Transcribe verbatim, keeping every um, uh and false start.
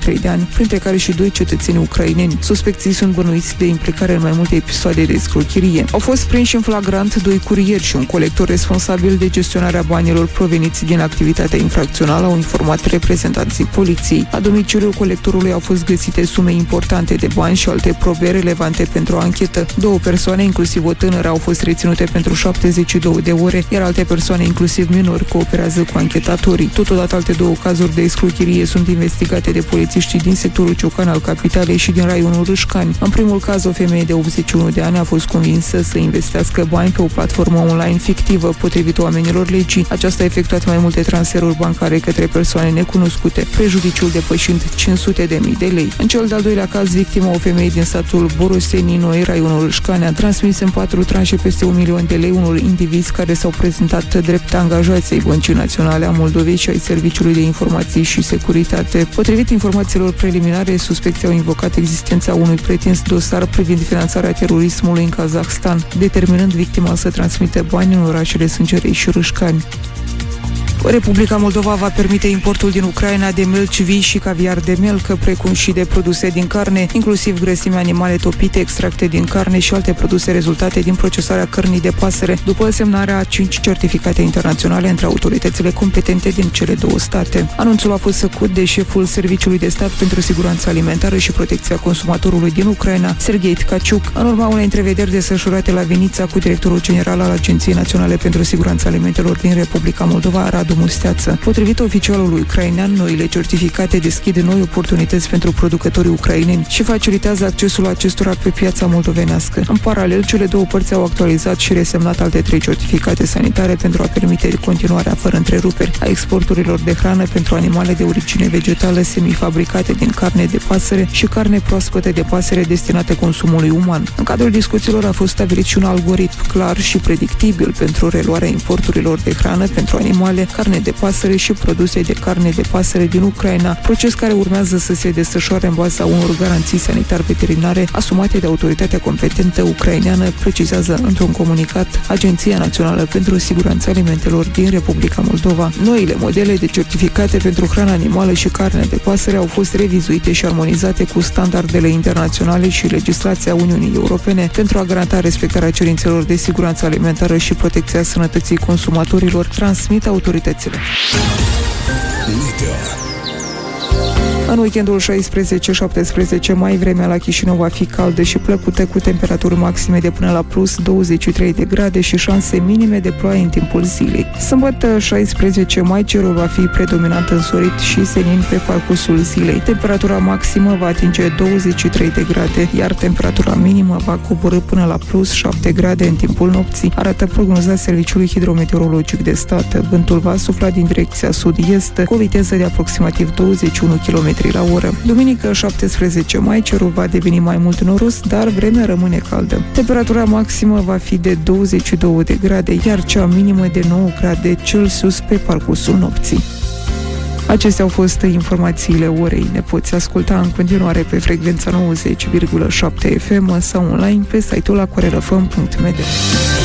trei de ani, printre care și doi cetățeni ucraineni. Suspecții sunt bănuiți de implicare în mai multe episoade de escrocherie. Au fost prinși în flagrant doi curieri și un colector responsabil de gestionarea banilor proveniți din activitatea infracțională, au informat reprezentanții poliției. La domiciliul colectorului au fost găsite sume importante de bani și alte probe relevante pentru anchetă. Două persoane, inclusiv o tânără, au fost reținute pentru șaptezeci și două de ore, iar alte persoane, inclusiv minori, cooperează cu anchetatorii. Totodată, alte două cazuri de escrocherie sunt investigate de polițiștii din sectorul Ciocan al capitalei și din raionul Râșcani. În primul caz, o femeie de optzeci și unu de ani a fost convinsă să investească bani pe o platformă online fictivă, potrivit oamenilor legii. Aceasta a efectuat mai multe transferuri bancare către persoane necunoscute, prejudiciul depășind cinci sute de mii de lei. În cel de-al doilea caz, victima, o femeie din satul Boroseni Noi, raionul Râșcani, a transmis în patru tranșe peste un milion de lei unor indivizi care s-au prezentat drept angajați ai Băncii Naționale a Moldovei și ai Serviciului de Informații și Securitate. Potrivit informațiilor preliminare, suspecții au invocat existența unui pretins dosar privind finanțarea terorismului în Kazahstan, determinând victima să transmită bani în orașele Sângerei și Râșcani. Republica Moldova va permite importul din Ucraina de melci vii și caviar de melcă, precum și de produse din carne, inclusiv grăsimi animale topite, extracte din carne și alte produse rezultate din procesarea cărnii de pasăre, după semnarea a cinci certificate internaționale între autoritățile competente din cele două state. Anunțul a fost făcut de șeful Serviciului de Stat pentru Siguranță Alimentară și Protecția Consumatorului din Ucraina, Serghei Tkaciuk, în urma unei întrevederi desfășurate la Vinița cu directorul general al Agenției Naționale pentru Siguranța Alimentelor din Republica Moldova, Radu Musteață. Potrivit oficialului ucrainean, noile certificate deschid noi oportunități pentru producătorii ucraineni și facilitează accesul acestora pe piața moldovenească. În paralel, cele două părți au actualizat și resemnat alte trei certificate sanitare pentru a permite continuarea fără întreruperi a exporturilor de hrană pentru animale de origine vegetală semifabricate din carne de pasăre și carne proaspătă de pasăre destinate consumului uman. În cadrul discuțiilor a fost stabilit și un algoritm clar și predictibil pentru reluarea importurilor de hrană pentru animale, carne de pasăre și produse de carne de pasăre din Ucraina, proces care urmează să se desfășoare în baza unor garanții sanitar-veterinare asumate de autoritatea competentă ucraineană, precizează într-un comunicat Agenția Națională pentru Siguranța Alimentelor din Republica Moldova. Noile modele de certificate pentru hrană animală și carne de pasăre au fost revizuite și armonizate cu standardele internaționale și legislația Uniunii Europene pentru a garanta respectarea cerințelor de siguranță alimentară și protecția sănătății consumatorilor, transmit autoritățile. În weekendul șaisprezece șaptesprezece mai, vremea la Chișinău va fi caldă și plăcută, cu temperaturi maxime de până la plus douăzeci și trei de grade și șanse minime de ploaie în timpul zilei. Sâmbătă șaisprezece mai, cerul va fi predominant însorit și senin pe parcursul zilei. Temperatura maximă va atinge douăzeci și trei de grade, iar temperatura minimă va coborî până la plus șapte grade în timpul nopții, arată prognoza Serviciului Hidrometeorologic de Stat. Vântul va sufla din direcția sud-est cu o viteză de aproximativ douăzeci și unu kilometri la oră. Duminică șaptesprezece mai, cerul va deveni mai mult noros, dar vremea rămâne caldă. Temperatura maximă va fi de douăzeci și două de grade, iar cea minimă de nouă grade Celsius pe parcursul nopții. Acestea au fost informațiile orei. Ne poți asculta în continuare pe frecvența nouăzeci virgulă șapte F M sau online pe site-ul acorerăfm punct m d.